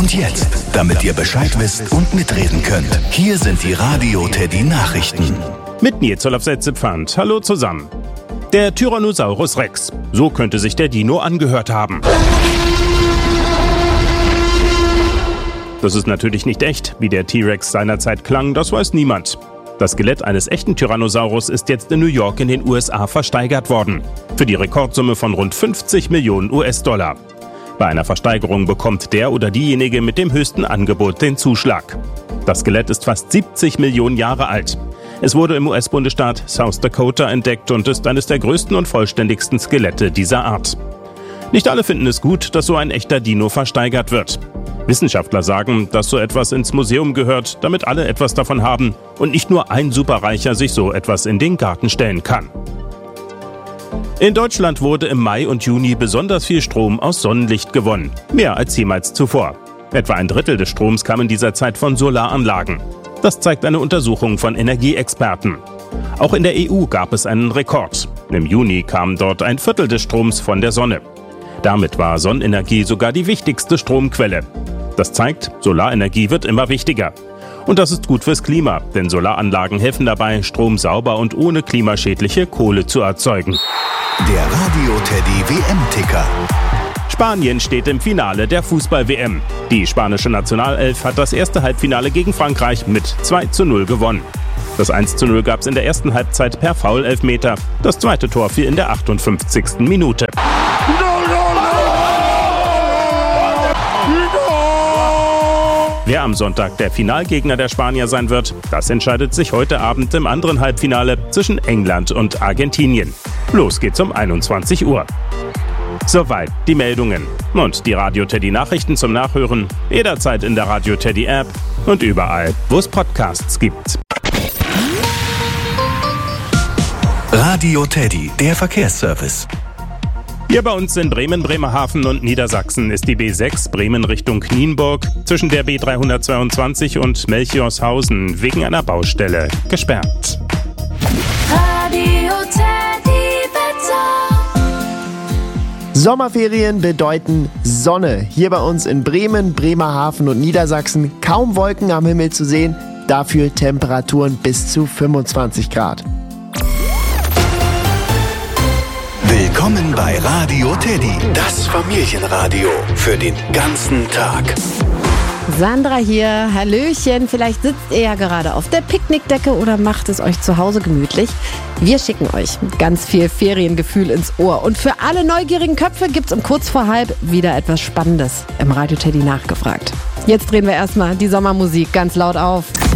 Und jetzt, damit ihr Bescheid wisst und mitreden könnt, hier sind die Radio Teddy Nachrichten. Mit Nils Olaf-Setze-Pfand. Hallo zusammen. Der Tyrannosaurus Rex. So könnte sich der Dino angehört haben. Das ist natürlich nicht echt. Wie der T-Rex seinerzeit klang, das weiß niemand. Das Skelett eines echten Tyrannosaurus ist jetzt in New York in den USA versteigert worden. Für die Rekordsumme von rund 50 Millionen US-Dollar. Bei einer Versteigerung bekommt der oder diejenige mit dem höchsten Angebot den Zuschlag. Das Skelett ist fast 70 Millionen Jahre alt. Es wurde im US-Bundesstaat South Dakota entdeckt und ist eines der größten und vollständigsten Skelette dieser Art. Nicht alle finden es gut, dass so ein echter Dino versteigert wird. Wissenschaftler sagen, dass so etwas ins Museum gehört, damit alle etwas davon haben und nicht nur ein Superreicher sich so etwas in den Garten stellen kann. In Deutschland wurde im Mai und Juni besonders viel Strom aus Sonnenlicht gewonnen, mehr als jemals zuvor. Etwa ein Drittel des Stroms kam in dieser Zeit von Solaranlagen. Das zeigt eine Untersuchung von Energieexperten. Auch in der EU gab es einen Rekord. Im Juni kam dort ein Viertel des Stroms von der Sonne. Damit war Sonnenenergie sogar die wichtigste Stromquelle. Das zeigt, Solarenergie wird immer wichtiger. Und das ist gut fürs Klima, denn Solaranlagen helfen dabei, Strom sauber und ohne klimaschädliche Kohle zu erzeugen. Der Radio Teddy WM-Ticker. Spanien steht im Finale der Fußball-WM. Die spanische Nationalelf hat das erste Halbfinale gegen Frankreich mit 2:0 gewonnen. Das 1:0 gab es in der ersten Halbzeit per Foul-Elfmeter. Das zweite Tor fiel in der 58. Minute. Wer am Sonntag der Finalgegner der Spanier sein wird, das entscheidet sich heute Abend im anderen Halbfinale zwischen England und Argentinien. Los geht's um 21 Uhr. Soweit die Meldungen. Und die Radio Teddy Nachrichten zum Nachhören jederzeit in der Radio Teddy App und überall, wo es Podcasts gibt. Radio Teddy, der Verkehrsservice. Hier bei uns in Bremen, Bremerhaven und Niedersachsen ist die B6 Bremen Richtung Nienburg zwischen der B322 und Melchiorshausen wegen einer Baustelle gesperrt. Radio Teddy Wetter. Sommerferien bedeuten Sonne. Hier bei uns in Bremen, Bremerhaven und Niedersachsen kaum Wolken am Himmel zu sehen, dafür Temperaturen bis zu 25 Grad. Willkommen bei Radio Teddy, das Familienradio für den ganzen Tag. Sandra hier, hallöchen, vielleicht sitzt ihr ja gerade auf der Picknickdecke oder macht es euch zu Hause gemütlich. Wir schicken euch ganz viel Feriengefühl ins Ohr und für alle neugierigen Köpfe gibt's um kurz vor halb wieder etwas Spannendes im Radio Teddy nachgefragt. Jetzt drehen wir erstmal die Sommermusik ganz laut auf.